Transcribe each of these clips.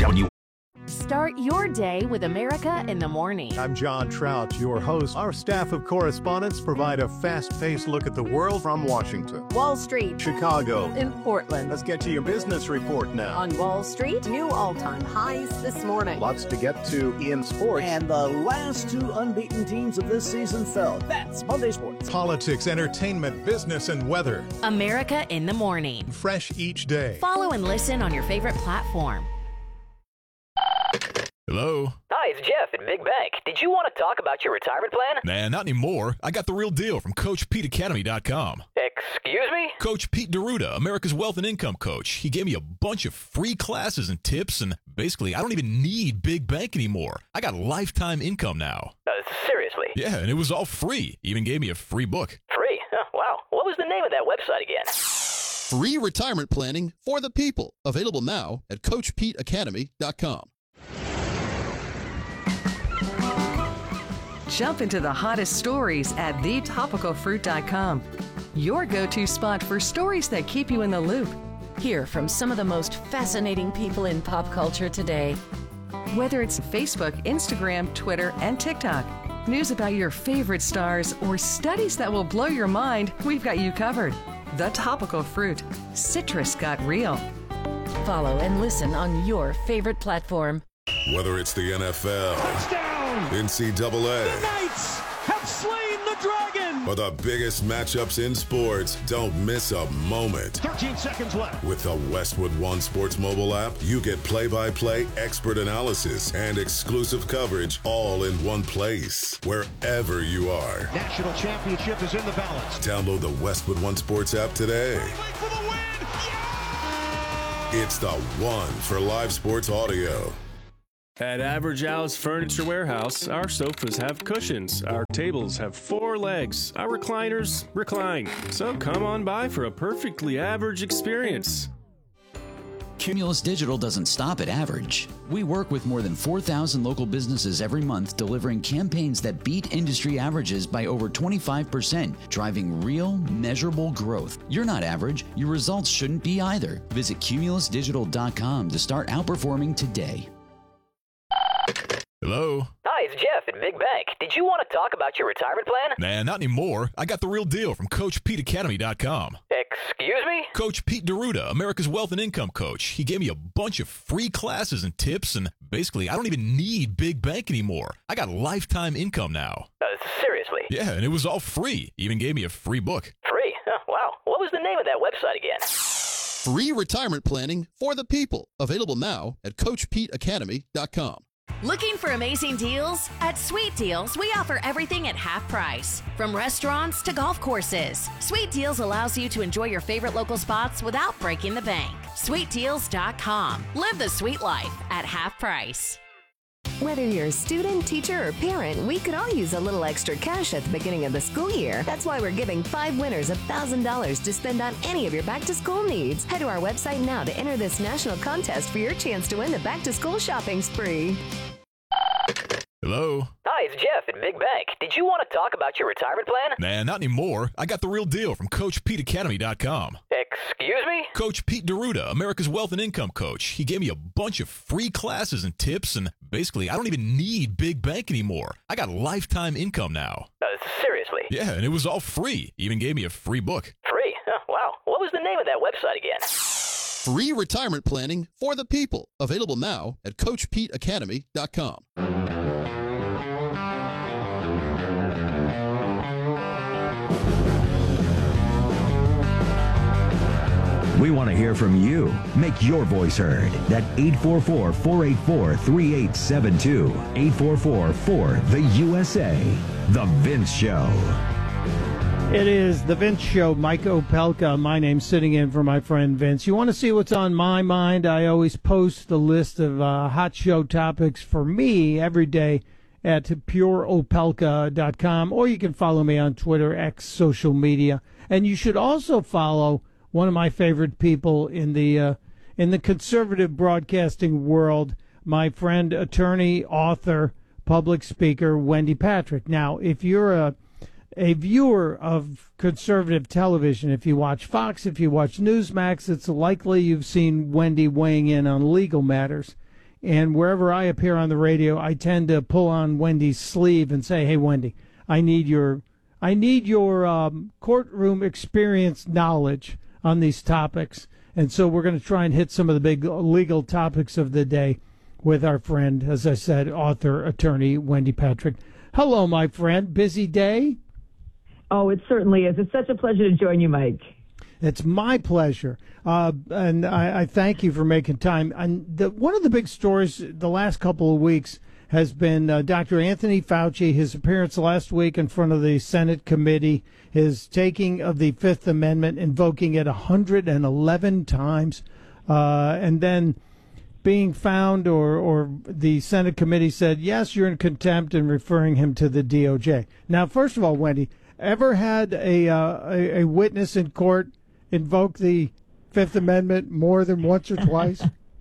Start your day with America in the Morning. I'm John Trout, your host. Our staff of correspondents provide a fast-paced look at the world from Washington, Wall Street, Chicago, in Portland. Let's get to your business report now. On Wall Street, new all-time highs this morning. Lots to get to in sports. And the last two unbeaten teams of this season fell. That's Monday Sports. Politics, entertainment, business, and weather. America in the Morning. Fresh each day. Follow and listen on your favorite platform. Hello? Hi, it's Jeff at Big Bank. Did you want to talk about your retirement plan? Nah, not anymore. I got the real deal from CoachPeteAcademy.com. Excuse me? Coach Pete D'Arruda, America's Wealth and Income Coach. He gave me a bunch of free classes and tips, and basically, I don't even need Big Bank anymore. I got lifetime income now. Seriously? Yeah, and it was all free. He even gave me a free book. Free? Wow. What was the name of that website again? Free retirement planning for the people. Available now at CoachPeteAcademy.com. Jump into the hottest stories at thetopicalfruit.com. Your go-to spot for stories that keep you in the loop. Hear from some of the most fascinating people in pop culture today. Whether it's Facebook, Instagram, Twitter, and TikTok, news about your favorite stars, or studies that will blow your mind, we've got you covered. The Topical Fruit. Citrus got real. Follow and listen on your favorite platform. Whether it's the NFL, touchdown, NCAA, the Knights have slain the dragon, or the biggest matchups in sports, don't miss a moment. 13 seconds left. With the Westwood One Sports mobile app, you get play-by-play expert analysis and exclusive coverage all in one place, wherever you are. National championship is in the balance. Download the Westwood One Sports app today. For the win. Yeah! It's the one for live sports audio. At Average Al's Furniture Warehouse, our sofas have cushions, our tables have 4 legs, our recliners recline. So come on by for a perfectly average experience. Cumulus Digital doesn't stop at average. We work with more than 4,000 local businesses every month, delivering campaigns that beat industry averages by over 25%, driving real, measurable growth. You're not average. Your results shouldn't be either. Visit cumulusdigital.com to start outperforming today. Hello? Hi, it's Jeff at Big Bank. Did you want to talk about your retirement plan? Nah, not anymore. I got the real deal from CoachPeteAcademy.com. Excuse me? Coach Pete D'Arruda, America's Wealth and Income Coach. He gave me a bunch of free classes and tips, and basically, I don't even need Big Bank anymore. I got lifetime income now. Seriously? Yeah, and it was all free. He even gave me a free book. Free? Wow. What was the name of that website again? Free retirement planning for the people. Available now at CoachPeteAcademy.com. Looking for amazing deals? At Sweet Deals, we offer everything at half price. From restaurants to golf courses, Sweet Deals allows you to enjoy your favorite local spots without breaking the bank. SweetDeals.com. Live the sweet life at half price. Whether you're a student, teacher, or parent, we could all use a little extra cash at the beginning of the school year. That's why we're giving 5 winners $1,000 to spend on any of your back-to-school needs. Head to our website now to enter this national contest for your chance to win the back-to-school shopping spree. Hello? Hi, it's Jeff at Big Bank. Did you want to talk about your retirement plan? Nah, not anymore. I got the real deal from CoachPeteAcademy.com. Excuse me? Coach Pete D'Arruda, America's Wealth and Income Coach. He gave me a bunch of free classes and tips, and basically, I don't even need Big Bank anymore. I got lifetime income now. Seriously? Yeah, and it was all free. He even gave me a free book. Free? Wow. What was the name of that website again? Free retirement planning for the people. Available now at CoachPeteAcademy.com. We want to hear from you. Make your voice heard. That 844-484-3872. 844-4-THE-USA. The Vince Show. It is The Vince Show. Mike Opelka, my name, sitting in for my friend Vince. You want to see what's on my mind? I always post a list of hot show topics for me every day at pureopelka.com, or you can follow me on Twitter, X, social media. And you should also follow one of my favorite people in the conservative broadcasting world, my friend, attorney, author, public speaker, Wendy Patrick. Now, if you're a viewer of conservative television, if you watch Fox, if you watch Newsmax, it's likely you've seen Wendy weighing in on legal matters. And wherever I appear on the radio, I tend to pull on Wendy's sleeve and say, "Hey, Wendy, I need your courtroom experience knowledge on these topics." And so we're going to try and hit some of the big legal topics of the day with our friend, as I said, author, attorney, Wendy Patrick. Hello, my friend. Busy day? Oh, it certainly is. It's such a pleasure to join you, Mike. It's my pleasure. And I thank you for making time. And one of the big stories the last couple of weeks has been Dr. Anthony Fauci, his appearance last week in front of the Senate committee, his taking of the Fifth Amendment, invoking it 111 times, and then being found, or the Senate committee said, yes, you're in contempt, and referring him to the DOJ. Now, first of all, Wendy, ever had a witness in court invoke the Fifth Amendment more than once or twice?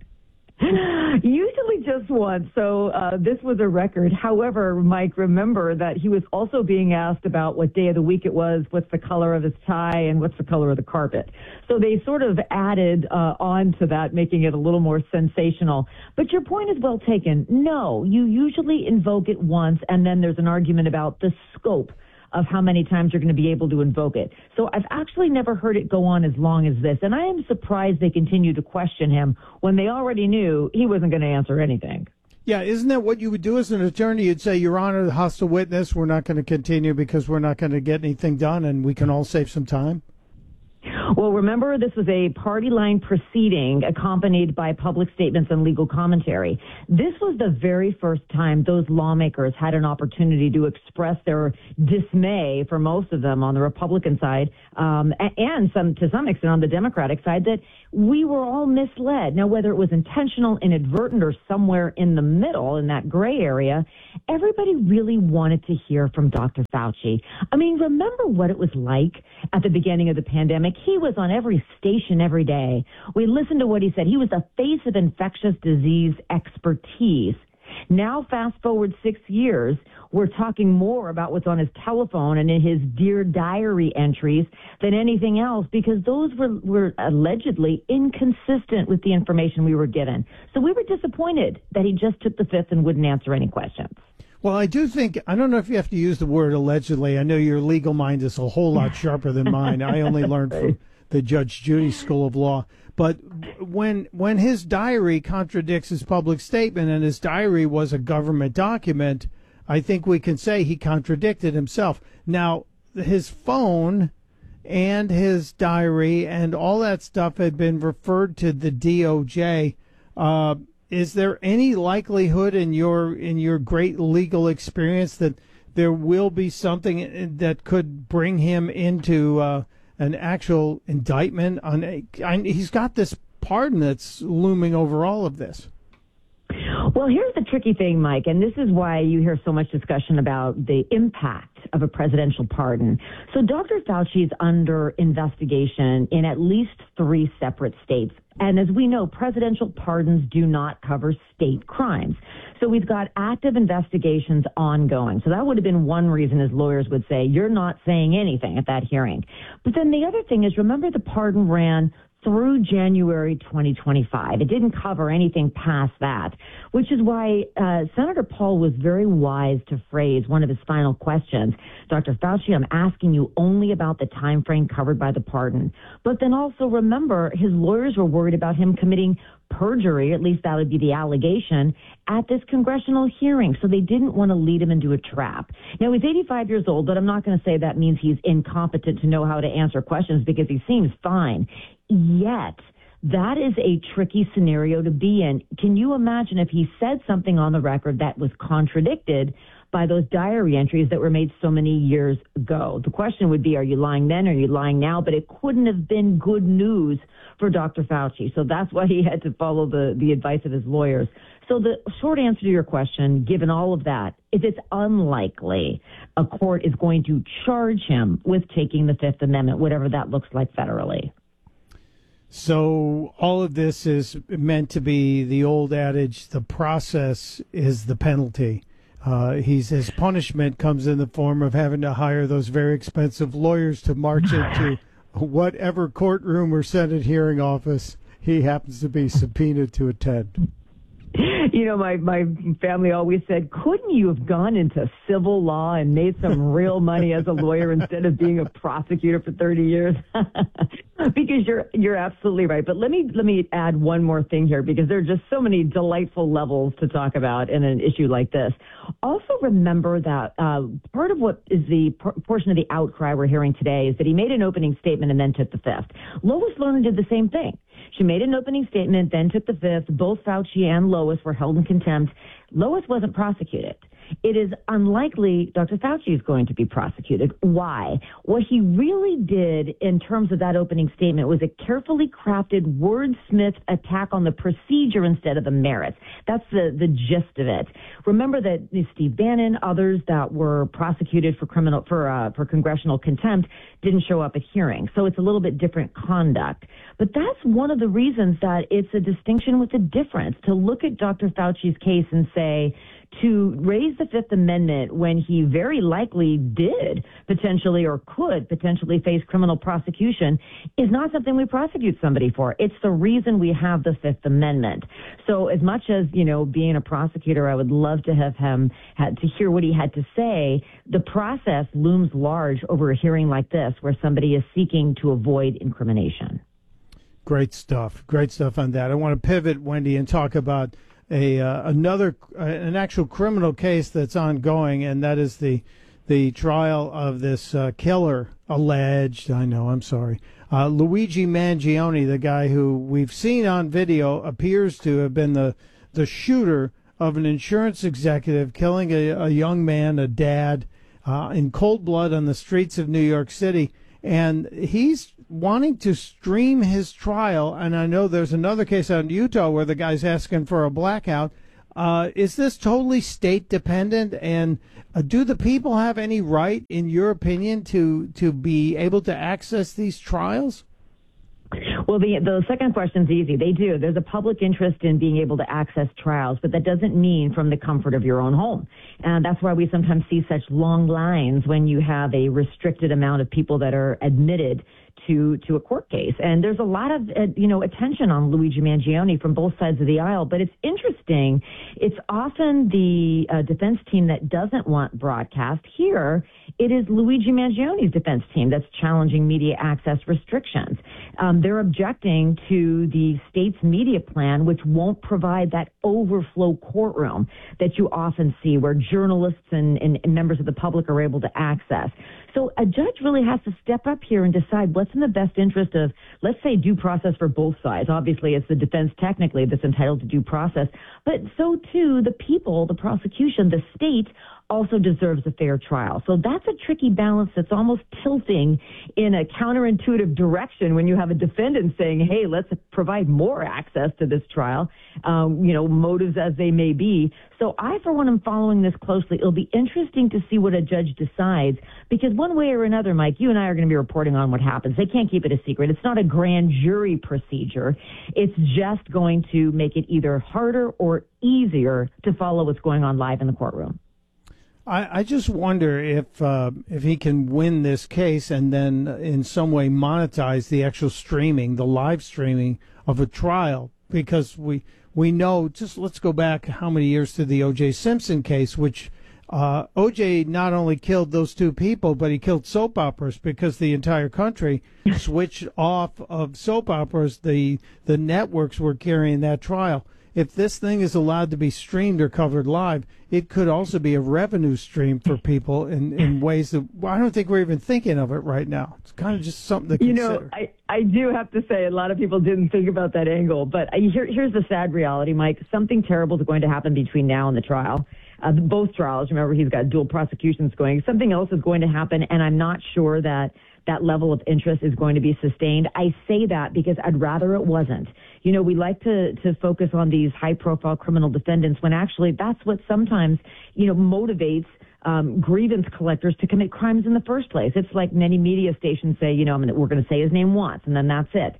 Usually just once, so this was a record. However, Mike, remember that he was also being asked about what day of the week it was, what's the color of his tie, and what's the color of the carpet. So they sort of added on to that, making it a little more sensational. But your point is well taken. No, you usually invoke it once, and then there's an argument about the scope of how many times you're going to be able to invoke it. So I've actually never heard it go on as long as this, and I am surprised they continue to question him when they already knew he wasn't going to answer anything. Yeah, isn't that what you would do as an attorney? You'd say, Your Honor, the hostile witness, we're not going to continue because we're not going to get anything done, and we can all save some time? Well, remember, this was a party line proceeding accompanied by public statements and legal commentary. This was the very first time those lawmakers had an opportunity to express their dismay, for most of them on the Republican side, and to some extent on the Democratic side, that we were all misled. Now, whether it was intentional, inadvertent, or somewhere in the middle, in that gray area, everybody really wanted to hear from Dr. Fauci. I mean, remember what it was like at the beginning of the pandemic? He was on every station every day. We listened to what he said. He was the face of infectious disease expertise. Now, fast forward 6 years, we're talking more about what's on his telephone and in his Dear Diary entries than anything else, because those were allegedly inconsistent with the information we were given. So we were disappointed that he just took the fifth and wouldn't answer any questions. Well, I do think, I don't know if you have to use the word allegedly. I know your legal mind is a whole lot sharper than mine. I only learned from the Judge Judy School of Law. But when his diary contradicts his public statement, and his diary was a government document, I think we can say he contradicted himself. Now, his phone and his diary and all that stuff had been referred to the DOJ. Is there any likelihood in your great legal experience that there will be something that could bring him into an actual indictment? He's got this pardon that's looming over all of this. Well, here's the tricky thing, Mike, and this is why you hear so much discussion about the impact of a presidential pardon. So Dr. Fauci is under investigation in at least 3 separate states. And as we know, presidential pardons do not cover state crimes. So we've got active investigations ongoing. So that would have been one reason his lawyers would say, you're not saying anything at that hearing. But then the other thing is, remember, the pardon ran through January 2025. It didn't cover anything past that, which is why Senator Paul was very wise to phrase one of his final questions. Dr. Fauci, I'm asking you only about the time frame covered by the pardon. But then also remember, his lawyers were worried about him committing perjury, at least that would be the allegation, at this congressional hearing. So they didn't want to lead him into a trap. Now, he's 85 years old, but I'm not going to say that means he's incompetent to know how to answer questions, because he seems fine. Yet, that is a tricky scenario to be in. Can you imagine if he said something on the record that was contradicted by those diary entries that were made so many years ago? The question would be, are you lying then or are you lying now? But it couldn't have been good news for Dr. Fauci. So that's why he had to follow the advice of his lawyers. So the short answer to your question, given all of that, is it's unlikely a court is going to charge him with taking the Fifth Amendment, whatever that looks like federally. So all of this is meant to be the old adage, the process is the penalty. His punishment comes in the form of having to hire those very expensive lawyers to march into whatever courtroom or Senate hearing office he happens to be subpoenaed to attend. You know, my family always said, couldn't you have gone into civil law and made some real money as a lawyer instead of being a prosecutor for 30 years? Because you're absolutely right. But let me add one more thing here, because there are just so many delightful levels to talk about in an issue like this. Also remember that part of what is the portion of the outcry we're hearing today is that he made an opening statement and then took the fifth. Lois Lerner did the same thing. She made an opening statement, then took the fifth. Both Fauci and Lois were held in contempt. Lois wasn't prosecuted. It is unlikely Dr. Fauci is going to be prosecuted. Why? What he really did in terms of that opening statement was a carefully crafted wordsmith attack on the procedure instead of the merits. That's the gist of it. Remember that Steve Bannon, others that were prosecuted for congressional contempt didn't show up at hearings. So it's a little bit different conduct. But that's one of the reasons that it's a distinction with a difference, to look at Dr. Fauci's case and say, to raise the Fifth Amendment when he very likely did potentially or could potentially face criminal prosecution is not something we prosecute somebody for. It's the reason we have the Fifth Amendment. So as much as, you know, being a prosecutor, I would love to have him had to hear what he had to say. The process looms large over a hearing like this where somebody is seeking to avoid incrimination. Great stuff on that. I want to pivot, Wendy, and talk about an actual criminal case that's ongoing, and that is the trial of this killer, alleged, Luigi Mangione, the guy who we've seen on video appears to have been the shooter of an insurance executive killing a young man, a dad, in cold blood on the streets of New York City. And he's wanting to stream his trial, and I know there's another case out in Utah where the guy's asking for a blackout. Is this totally state dependent, and do the people have any right, in your opinion, to be able to access these trials? Well, the second question's easy. They do. There's a public interest in being able to access trials, but that doesn't mean from the comfort of your own home. And that's why we sometimes see such long lines when you have a restricted amount of people that are admitted to a court case. And there's a lot of, attention on Luigi Mangione from both sides of the aisle. But it's interesting. It's often the defense team that doesn't want broadcast. Here, it is Luigi Mangione's defense team that's challenging media access restrictions. They're objecting to the state's media plan, which won't provide that overflow courtroom that you often see where journalists and members of the public are able to access. So a judge really has to step up here and decide what's in the best interest of, let's say, due process for both sides. Obviously, it's the defense technically that's entitled to due process, but so too the people, the prosecution, the state also deserves a fair trial. So that's a tricky balance that's almost tilting in a counterintuitive direction when you have a defendant saying, hey, let's provide more access to this trial, motives as they may be. So I, for one, am following this closely. It'll be interesting to see what a judge decides, because one way or another, Mike, you and I are going to be reporting on what happens. They can't keep it a secret. It's not a grand jury procedure. It's just going to make it either harder or easier to follow what's going on live in the courtroom. I just wonder if he can win this case and then in some way monetize the actual streaming, the live streaming of a trial, because we know, just let's go back how many years to the O.J. Simpson case, which O.J. not only killed those two people, but he killed soap operas, because the entire country switched off of soap operas. The networks were carrying that trial. If this thing is allowed to be streamed or covered live, it could also be a revenue stream for people in ways that I don't think we're even thinking of it right now. It's kind of just something to consider. I do have to say a lot of people didn't think about that angle. But here's the sad reality, Mike. Something terrible is going to happen between now and the trial. Both trials, remember, he's got dual prosecutions going. Something else is going to happen, and I'm not sure that level of interest is going to be sustained. I say that because I'd rather it wasn't. We like to focus on these high-profile criminal defendants when actually that's what sometimes, motivates grievance collectors to commit crimes in the first place. It's like many media stations say, we're going to say his name once, and then that's it.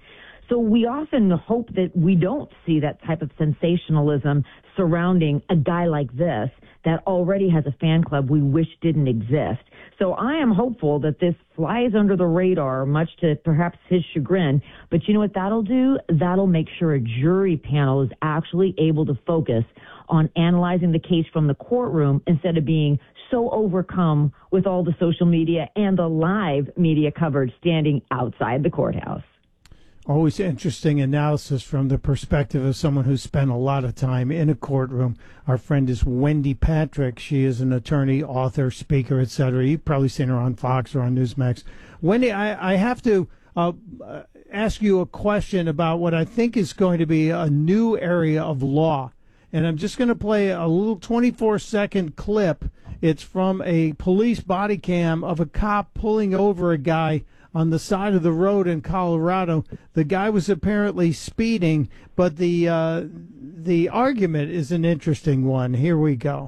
So we often hope that we don't see that type of sensationalism surrounding a guy like this that already has a fan club we wish didn't exist. So I am hopeful that this flies under the radar, much to perhaps his chagrin. But you know what that'll do? That'll make sure a jury panel is actually able to focus on analyzing the case from the courtroom instead of being so overcome with all the social media and the live media coverage standing outside the courthouse. Always interesting analysis from the perspective of someone who's spent a lot of time in a courtroom. Our friend is Wendy Patrick. She is an attorney, author, speaker, etc. You've probably seen her on Fox or on Newsmax. Wendy, I have to ask you a question about what I think is going to be a new area of law. And I'm just going to play a little 24-second clip. It's from a police body cam of a cop pulling over a guy on the side of the road in Colorado. The guy was apparently speeding, but the argument is an interesting one. Here we go.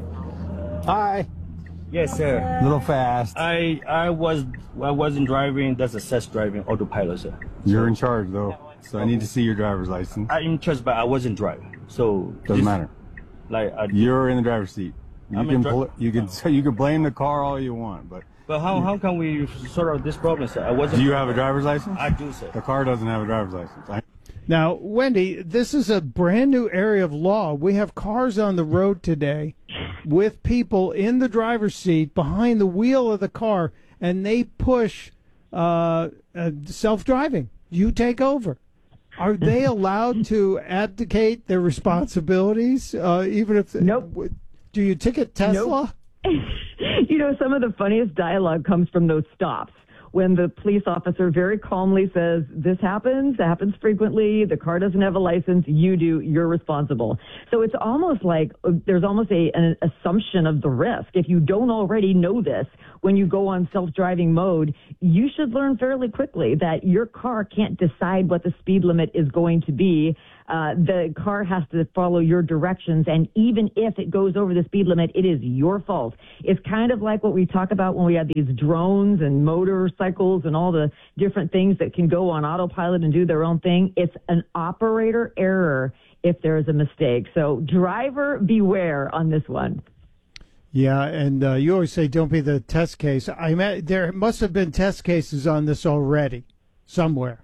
Hi. Yes, sir. A little fast. I wasn't driving. That's a self-driving autopilot, sir. You're in charge, though, so I need to see your driver's license. I'm in charge, but I wasn't driving, so doesn't matter. Like you're in the driver's seat. You can blame the car all you want, but how can we sort out this problem, sir? I wasn't. Do you have a driver's license? I do, sir. The car doesn't have a driver's license. Now, Wendy, this is a brand new area of law. We have cars on the road today with people in the driver's seat behind the wheel of the car, and they push self-driving. You take over. Are they allowed to abdicate their responsibilities, even if... Nope. Do you ticket Tesla? Nope. You know, some of the funniest dialogue comes from those stops when the police officer very calmly says, this happens, that happens frequently, the car doesn't have a license, you do, you're responsible. So it's almost like there's almost an assumption of the risk. If you don't already know this, when you go on self-driving mode, you should learn fairly quickly that your car can't decide what the speed limit is going to be. The car has to follow your directions, and even if it goes over the speed limit, it is your fault. It's kind of like what we talk about when we have these drones and motorcycles and all the different things that can go on autopilot and do their own thing. It's an operator error if there is a mistake. So driver beware on this one. Yeah, and you always say don't be the test case. There must have been test cases on this already somewhere.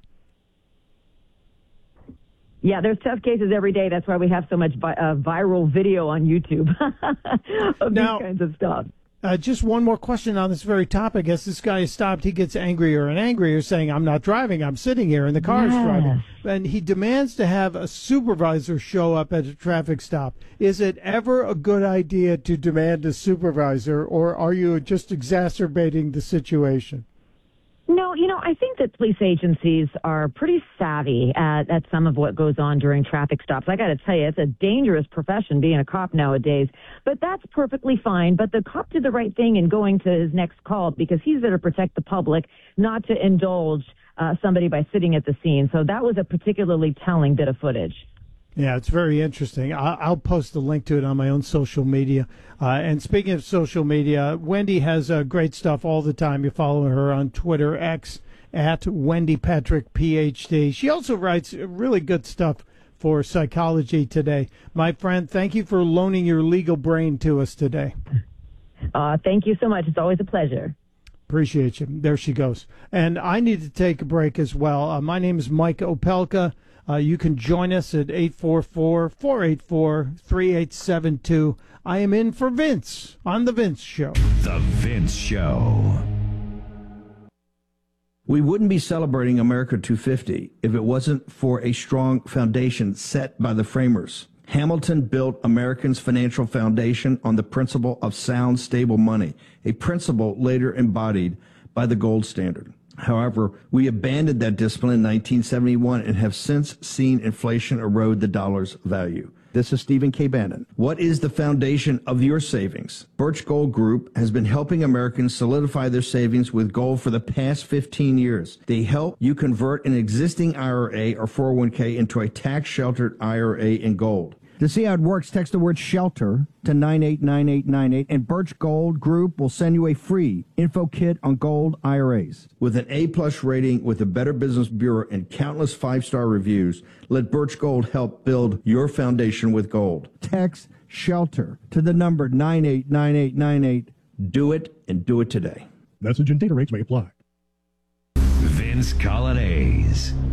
Yeah, there's test cases every day. That's why we have so much viral video on YouTube of these kinds of stuff. Just one more question on this very topic. As this guy is stopped, he gets angrier and angrier, saying, I'm not driving, I'm sitting here, and the car is driving. And he demands to have a supervisor show up at a traffic stop. Is it ever a good idea to demand a supervisor, or are you just exacerbating the situation? No, you know, I think that police agencies are pretty savvy at some of what goes on during traffic stops. I got to tell you, it's a dangerous profession being a cop nowadays, but that's perfectly fine. But the cop did the right thing in going to his next call because he's there to protect the public, not to indulge somebody by sitting at the scene. So that was a particularly telling bit of footage. Yeah, it's very interesting. I'll post a link to it on my own social media. And speaking of social media, Wendy has great stuff all the time. You follow her on Twitter, X, at Wendy Patrick, PhD. She also writes really good stuff for Psychology Today. My friend, thank you for loaning your legal brain to us today. Thank you so much. It's always a pleasure. Appreciate you. There she goes. And I need to take a break as well. My name is Mike Opelka. You can join us at 844-484-3872. I am in for Vince on The Vince Show. The Vince Show. We wouldn't be celebrating America 250 if it wasn't for a strong foundation set by the framers. Hamilton built Americans' financial foundation on the principle of sound, stable money, a principle later embodied by the gold standard. However, we abandoned that discipline in 1971 and have since seen inflation erode the dollar's value. This is Stephen K. Bannon. What is the foundation of your savings? Birch Gold Group has been helping Americans solidify their savings with gold for the past 15 years. They help you convert an existing IRA or 401k into a tax-sheltered IRA in gold. To see how it works, text the word SHELTER to 989898, and Birch Gold Group will send you a free info kit on gold IRAs. With an A-plus rating with the Better Business Bureau and countless 5-star reviews, let Birch Gold help build your foundation with gold. Text SHELTER to the number 989898. Do it, and do it today. Message and data rates may apply. Vince Colonnese,